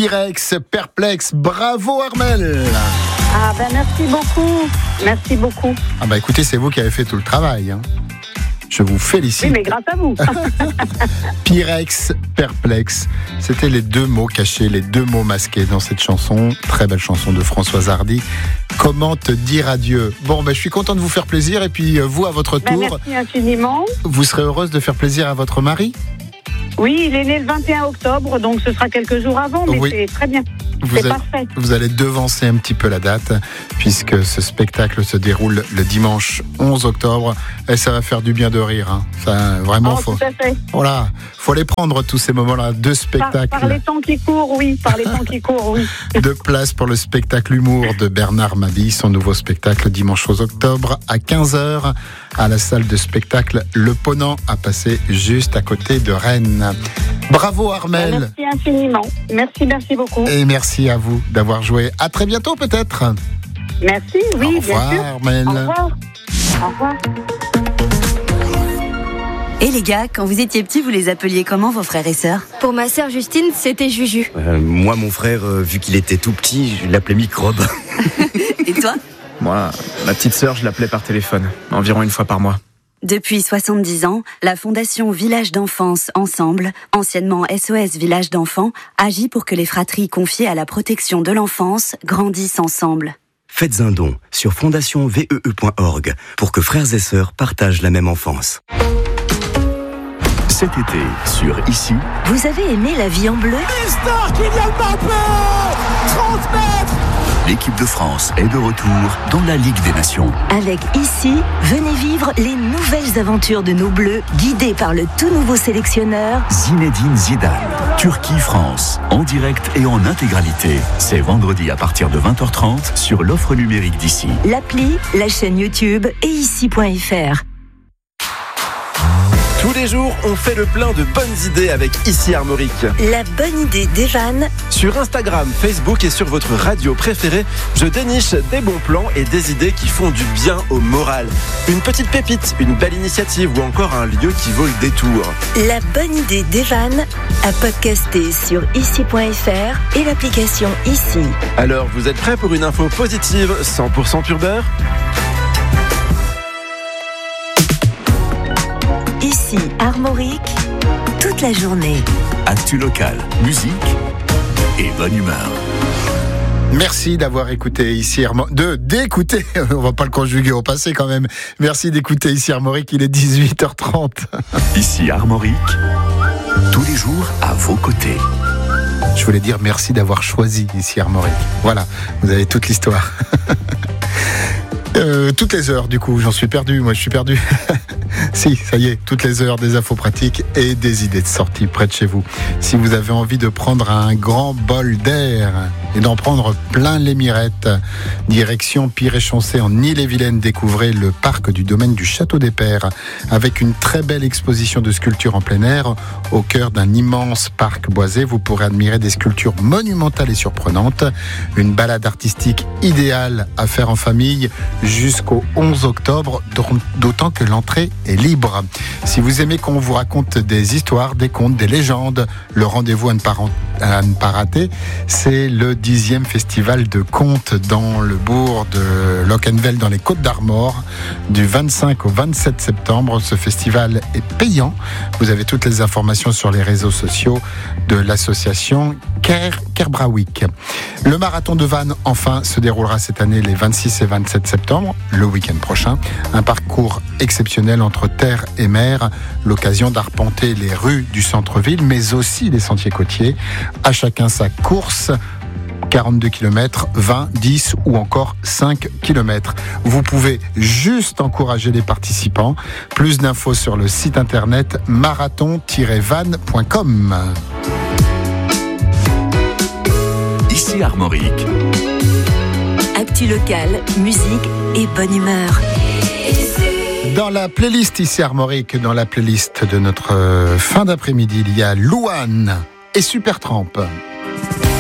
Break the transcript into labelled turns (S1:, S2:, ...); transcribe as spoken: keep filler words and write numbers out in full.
S1: Pyrex, perplexe, bravo Armelle.
S2: Ah ben merci beaucoup, merci beaucoup.
S1: Ah bah écoutez, c'est vous qui avez fait tout le travail. Hein. Je vous félicite.
S2: Oui, mais grâce à vous.
S1: Pyrex, perplexe, c'était les deux mots cachés, les deux mots masqués dans cette chanson. Très belle chanson de Françoise Hardy. Comment te dire adieu? Bon, ben, je suis content de vous faire plaisir. Et puis, vous, à votre tour,
S2: ben, merci infiniment.
S1: Vous serez heureuse de faire plaisir à votre mari?
S2: Oui, il est né le vingt et un octobre, donc ce sera quelques jours avant, mais oui. C'est très bien.
S1: Vous,
S2: c'est
S1: a,
S2: parfait.
S1: Vous allez devancer un petit peu la date, puisque ce spectacle se déroule le dimanche onze octobre, et ça va faire du bien de rire. Hein. Ça, vraiment,
S2: oh,
S1: faut,
S2: tout à fait.
S1: Voilà, faut les prendre tous ces moments-là de spectacle.
S2: Par, par les temps qui courent, oui. Par les temps qui courent, oui.
S1: De place pour le spectacle humour de Bernard Mabille, son nouveau spectacle dimanche onze octobre à quinze heures à la salle de spectacle Le Ponant, à passer juste à côté de Rennes. Bravo Armelle.
S2: Merci infiniment. Merci, merci beaucoup.
S1: Et merci à vous d'avoir joué. À très bientôt peut-être.
S2: Merci, oui,
S1: Au revoir,
S2: bien sûr.
S1: Armelle.
S2: Au revoir. Au revoir.
S3: Et les gars, quand vous étiez petits, vous les appeliez comment vos frères et sœurs?
S4: Pour ma sœur Justine, c'était Juju.
S5: Euh, moi, mon frère, euh, vu qu'il était tout petit, je l'appelais Microbe.
S3: Et toi?
S6: Moi, ma petite sœur, je l'appelais par téléphone, environ une fois par mois.
S3: Depuis soixante-dix ans, la Fondation Village d'Enfance Ensemble, anciennement S O S Village d'Enfants, agit pour que les fratries confiées à la protection de l'enfance grandissent ensemble.
S5: Faites un don sur fondation V E E point org pour que frères et sœurs partagent la même enfance.
S7: Cet été, sur Ici.
S3: Vous avez aimé La vie en bleu?
S8: Mister Kylian Mbappé, trente mètres.
S7: L'équipe de France est de retour dans la Ligue des Nations.
S3: Avec Ici, venez vivre les nouvelles aventures de nos Bleus, guidés par le tout nouveau sélectionneur
S7: Zinedine Zidane. Turquie-France, en direct et en intégralité. C'est vendredi à partir de vingt heures trente sur l'offre numérique d'Ici.
S3: L'appli, la chaîne YouTube et ici point f r.
S9: Tous les jours, on fait le plein de bonnes idées avec Ici Armorique.
S3: La bonne idée d'Evan.
S9: Sur Instagram, Facebook et sur votre radio préférée, je déniche des bons plans et des idées qui font du bien au moral. Une petite pépite, une belle initiative ou encore un lieu qui vaut le détour.
S3: La bonne idée d'Evan à podcaster sur ici point f r et l'application Ici.
S9: Alors, vous êtes prêts pour une info positive cent pour cent pur beurre ?
S3: Ici, Armorique, toute la journée.
S7: Actu local, musique et bonne humeur.
S1: Merci d'avoir écouté Ici Armorique. De, d'écouter, on va pas le conjuguer au passé quand même. Merci d'écouter Ici Armorique, il est dix-huit heures trente.
S7: Ici Armorique, tous les jours à vos côtés.
S1: Je voulais dire merci d'avoir choisi Ici Armorique. Voilà, vous avez toute l'histoire. Euh, toutes les heures, du coup, j'en suis perdu, moi je suis perdu. Si, ça y est, toutes les heures, des infos pratiques et des idées de sortie près de chez vous. Si vous avez envie de prendre un grand bol d'air et d'en prendre plein les mirettes, direction Piré-Chancé en Ille-et-Vilaine, découvrez le parc du domaine du Château des Pères avec une très belle exposition de sculptures en plein air. Au cœur d'un immense parc boisé, vous pourrez admirer des sculptures monumentales et surprenantes. Une balade artistique idéale à faire en famille jusqu'au onze octobre, d'autant que l'entrée est libre. Si vous aimez qu'on vous raconte des histoires, des contes, des légendes, le rendez-vous à ne pas, à ne pas rater, c'est le dixième festival de contes dans le bourg de Locquenvel dans les Côtes d'Armor du vingt-cinq au vingt-sept septembre. Ce festival est payant. Vous avez toutes les informations sur les réseaux sociaux de l'association Ker, Kerbrawick. Le marathon de Vannes, enfin, se déroulera cette année les vingt-six et vingt-sept septembre, le week-end prochain. Un parcours exceptionnel entre terre et mer, l'occasion d'arpenter les rues du centre-ville, mais aussi les sentiers côtiers. À chacun sa course. quarante-deux kilomètres, vingt, dix ou encore cinq kilomètres. Vous pouvez juste encourager les participants. Plus d'infos sur le site internet marathon tiret vannes point com.
S7: Ici Armorique.
S3: Actu local, musique et bonne humeur.
S1: Dans la playlist Ici Armorique, dans la playlist de notre fin d'après-midi, il y a Louane et Supertramp.